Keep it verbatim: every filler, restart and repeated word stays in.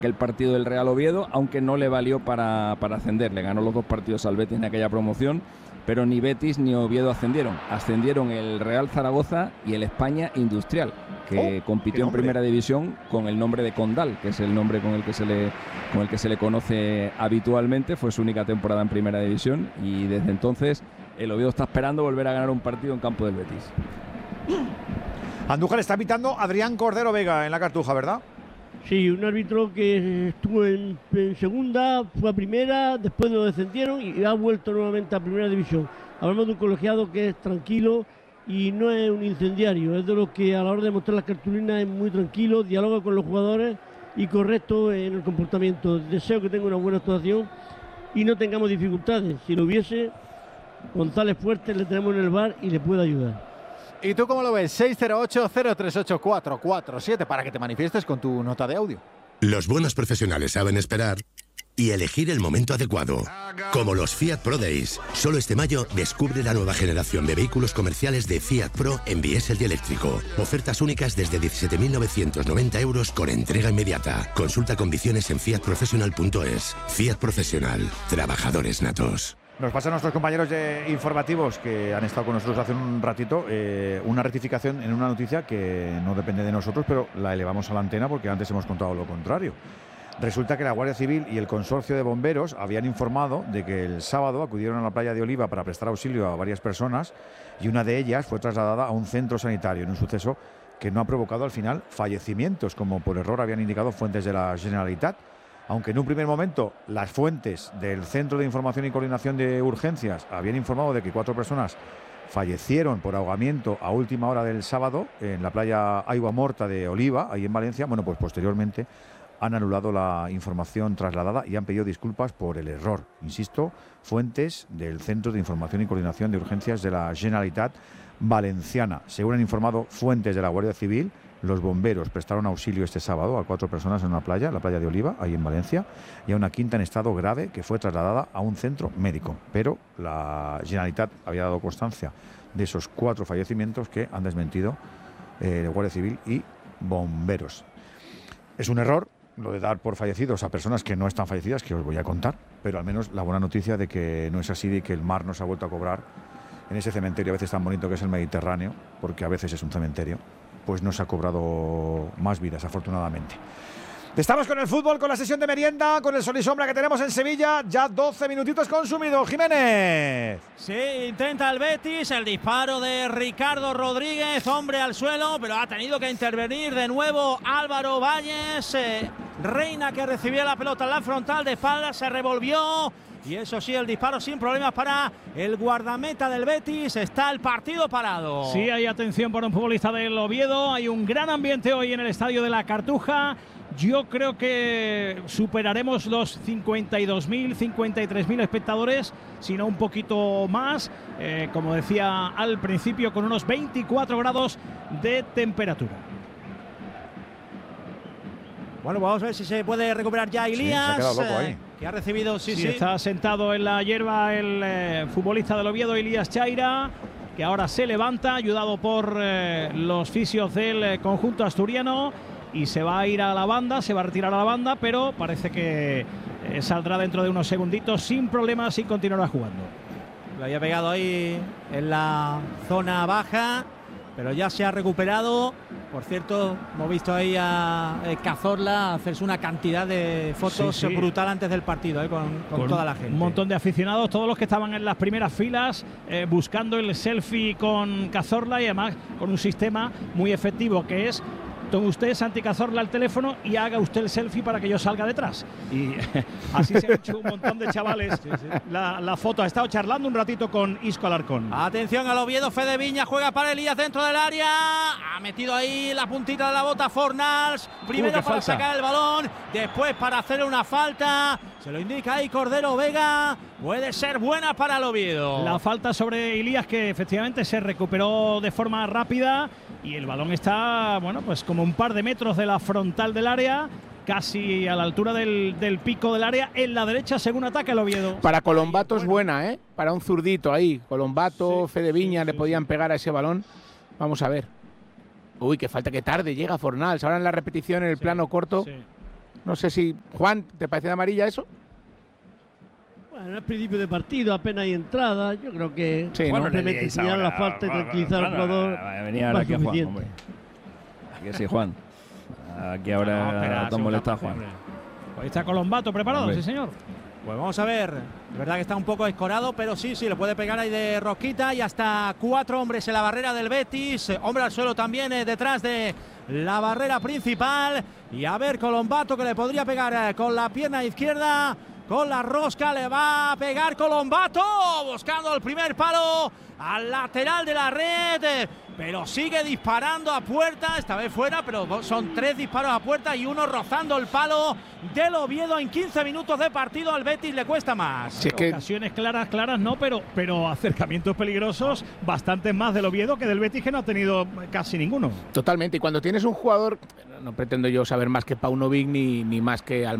el partido del Real Oviedo, aunque no le valió para, para ascender. Le ganó los dos partidos al Betis en aquella promoción, pero ni Betis ni Oviedo ascendieron. Ascendieron el Real Zaragoza y el España Industrial, que oh, compitió en primera división con el nombre de Condal, que es el nombre con el que se le con el que se le conoce habitualmente. Fue su única temporada en primera división y desde entonces el Oviedo está esperando volver a ganar un partido en campo del Betis. Andújar está pitando Adrián Cordero Vega en la Cartuja, ¿verdad? Sí, un árbitro que estuvo en, en segunda, fue a primera, después lo descendieron y ha vuelto nuevamente a primera división. Hablamos de un colegiado que es tranquilo y no es un incendiario, es de los que a la hora de mostrar las cartulinas es muy tranquilo, dialoga con los jugadores y correcto en el comportamiento. Deseo que tenga una buena actuación y no tengamos dificultades. Si lo hubiese, González Fuertes le tenemos en el bar y le puede ayudar. ¿Y tú cómo lo ves? seis cero ocho, cero tres ocho, cuatro cuatro siete para que te manifiestes con tu nota de audio. Los buenos profesionales saben esperar y elegir el momento adecuado. Como los Fiat Pro Days. Solo este mayo descubre la nueva generación de vehículos comerciales de Fiat Pro en diésel y eléctrico. Ofertas únicas desde diecisiete mil novecientos noventa euros con entrega inmediata. Consulta condiciones en fiat professional punto es. Fiat Profesional. Trabajadores natos. Nos pasan nuestros compañeros de informativos que han estado con nosotros hace un ratito eh, una rectificación en una noticia que no depende de nosotros, pero la elevamos a la antena porque antes hemos contado lo contrario. Resulta que la Guardia Civil y el Consorcio de Bomberos habían informado de que el sábado acudieron a la playa de Oliva para prestar auxilio a varias personas y una de ellas fue trasladada a un centro sanitario en un suceso que no ha provocado al final fallecimientos, como por error habían indicado fuentes de la Generalitat. Aunque en un primer momento las fuentes del Centro de Información y Coordinación de Urgencias habían informado de que cuatro personas fallecieron por ahogamiento a última hora del sábado en la playa Aigua Morta de Oliva, ahí en Valencia, bueno, pues posteriormente han anulado la información trasladada y han pedido disculpas por el error. Insisto, fuentes del Centro de Información y Coordinación de Urgencias de la Generalitat Valenciana. Según han informado fuentes de la Guardia Civil, los bomberos prestaron auxilio este sábado a cuatro personas en una playa, la playa de Oliva, ahí en Valencia, y a una quinta en estado grave que fue trasladada a un centro médico. Pero la Generalitat había dado constancia de esos cuatro fallecimientos que han desmentido eh, la Guardia Civil y bomberos. Es un error lo de dar por fallecidos a personas que no están fallecidas, que os voy a contar, pero al menos la buena noticia de que no es así, de que el mar nos ha vuelto a cobrar en ese cementerio a veces tan bonito que es el Mediterráneo, porque a veces es un cementerio, pues no se ha cobrado más vidas, afortunadamente. Estamos con el fútbol, con la sesión de merienda, con el sol y sombra que tenemos en Sevilla. Ya doce minutitos consumidos. Jiménez. Sí, intenta el Betis, el disparo de Ricardo Rodríguez, hombre al suelo, pero ha tenido que intervenir de nuevo Álvaro Valles. Eh, Reina, que recibía la pelota en la frontal de espalda, se revolvió. Y eso sí, el disparo sin problemas para el guardameta del Betis. Está el partido parado. Sí, hay atención para un futbolista del Oviedo. Hay un gran ambiente hoy en el estadio de la Cartuja. Yo creo que superaremos los cincuenta y dos mil, cincuenta y tres mil espectadores, si no un poquito más. Eh, como decía al principio, con unos veinticuatro grados de temperatura. Bueno, vamos a ver si se puede recuperar ya Ilías. Sí, se ha quedado loco ahí. Eh, que ha recibido, sí, sí, sí. Está sentado en la hierba el eh, futbolista del Oviedo, Ilías Chaira, que ahora se levanta, ayudado por eh, los fisios del eh, conjunto asturiano, y se va a ir a la banda, se va a retirar a la banda, pero parece que eh, saldrá dentro de unos segunditos sin problemas y continuará jugando. Lo había pegado ahí en la zona baja, pero ya se ha recuperado. Por cierto, hemos visto ahí a eh, Cazorla hacerse una cantidad de fotos sí, sí. brutal antes del partido, eh, con, con, con toda la gente. Un montón de aficionados, todos los que estaban en las primeras filas eh, buscando el selfie con Cazorla, y además con un sistema muy efectivo que es: tome usted, Santi Cazorla, el teléfono y haga usted el selfie para que yo salga detrás. Y así se han hecho un montón de chavales sí, sí. La, la foto. Ha estado charlando un ratito con Isco Alarcón. Atención al Oviedo, Fede Viña juega para Elías dentro del área. Ha metido ahí la puntita de la bota Fornals. Primero uh, para falta. sacar el balón, después para hacer una falta. Se lo indica ahí Cordero Vega. Puede ser buena para el Oviedo. La falta sobre Elías, que efectivamente se recuperó de forma rápida. Y el balón está, bueno, pues como un par de metros de la frontal del área, casi a la altura del, del pico del área, en la derecha, según ataca el Oviedo. Para Colombato es buena, ¿eh? Para un zurdito ahí. Colombato, sí, Fede Viña sí, le sí, podían sí. pegar a ese balón. Vamos a ver. Uy, qué falta, que tarde llega Fornals. Ahora en la repetición, en el sí, plano corto. Sí. No sé si, Juan, ¿te parece de amarilla eso? Bueno, es principio de partido, apenas hay entrada. Yo creo que Sí, ¿no? simplemente enseñar la falta y tranquilizar al jugador. Venía más ahora aquí a Juan, suficiente. hombre. Aquí sí, Juan. Aquí ahora No, espera, Tom segunda molesta a parte, Juan. hombre. Ahí está Colombato preparado, Hombre. sí señor. Pues vamos a ver, es verdad que está un poco escorado, pero sí, sí, le puede pegar ahí de rosquita y hasta cuatro hombres en la barrera del Betis, eh, hombre al suelo también eh, detrás de la barrera principal y a ver Colombato que le podría pegar eh, con la pierna izquierda, con la rosca le va a pegar Colombato, buscando el primer palo al lateral de la red, eh, pero sigue disparando a puerta, esta vez fuera, pero son tres disparos a puerta y uno rozando el palo del Oviedo en quince minutos de partido. Al Betis le cuesta más. Si es que Ocasiones claras, claras no, pero, pero acercamientos peligrosos, bastantes más del Oviedo que del Betis, que no ha tenido casi ninguno. totalmente. Y cuando tienes un jugador, no pretendo yo saber más que Paunovic ni, ni más que Almada,